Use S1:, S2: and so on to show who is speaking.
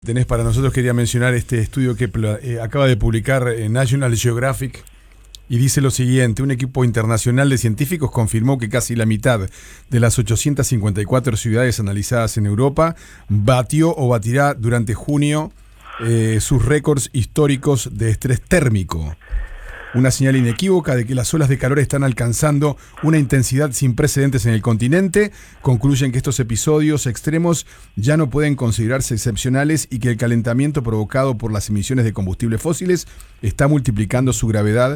S1: Tenés para nosotros, quería mencionar este estudio que acaba de publicar National Geographic y dice lo siguiente: un equipo internacional de científicos confirmó que casi la mitad de las 854 ciudades analizadas en Europa batió o batirá durante junio sus récords históricos de estrés térmico. Una señal inequívoca de que las olas de calor están alcanzando una intensidad sin precedentes en el continente. Concluyen que estos episodios extremos ya no pueden considerarse excepcionales y que el calentamiento provocado por las emisiones de combustibles fósiles está multiplicando su gravedad